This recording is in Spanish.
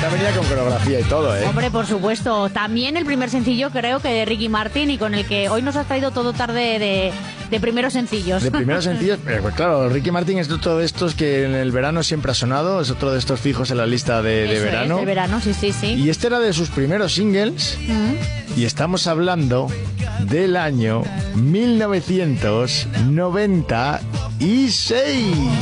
Esta venía con coreografía y todo, ¿eh? Hombre, por supuesto. También el primer sencillo, creo que de Ricky Martin, y con el que hoy nos has traído todo tarde de primeros sencillos. De primeros sencillos, pues claro, Ricky Martin es otro de estos que en el verano siempre ha sonado, es otro de estos fijos en la lista de verano. De verano, sí. Y este era de sus primeros singles, y estamos hablando del año 1996.